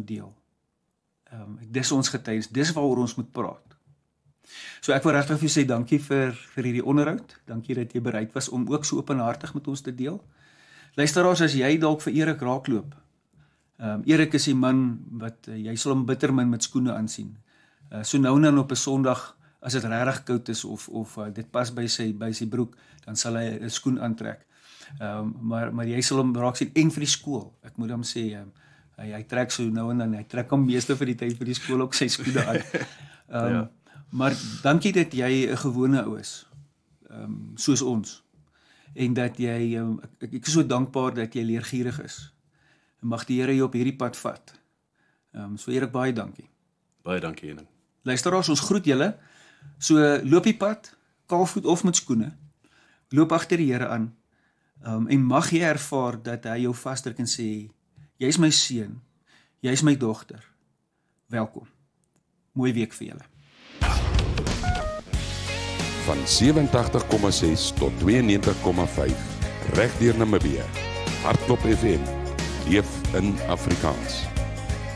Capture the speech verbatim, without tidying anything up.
deel. Um, dis ons getuienis, dis waaroor ons moet praat. So ek wil regtig vir jou sê dankie vir vir hierdie onderhoud. Dankie dat jy bereid was om ook so openhartig met ons te deel. Luisteraars, as jy dalk vir Erik raakloop. Um, Erik is die man wat uh, jy sal hom bitter min met skoene aansien. Uh, so nou en dan op 'n Sondag, as dit regtig koud is of of uh, dit pas by sy by sy broek, dan sal hy 'n skoen aantrek. Um, maar maar jy sal hom raak sien en vir die skool. Ek moet hom sê um, hy hy trek so nou en dan, hy trek hom meeste vir die tyd vir die skool ook sy skoene aan. Um, ja. Maar dankie dat jy 'n gewone ou is. Um, soos ons. En dat jy um, ek, ek is so dankbaar dat jy leergierig is. En mag die Here jou op hierdie pad vat. Um, so Erik, baie dankie. Baie dankie, Henning. Luisteraars, ons groet julle. So loop die pad, kaalvoet of met skoene. Loop agter die Here aan. Um, en mag jy ervaar dat hy jou vasdruk en sê, jy is my seun, jy is my dogter. Welkom. Mooi week vir julle. Van sewentig komma ses tot tweeënnegentig komma vyf, reg deur Namibië. Hartklop F M, leef in Afrikaans.